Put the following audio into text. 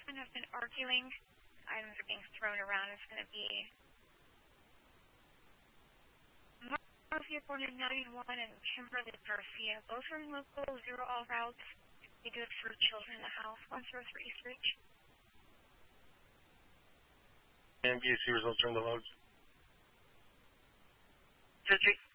and have been arguing. Items are being thrown around. It's going to be Murphy appointed 91 and Kimberly Garcia. Both are in local 0 all routes. We do it for children in the house. 103 East Ridge. And BAC results are in the logs. City.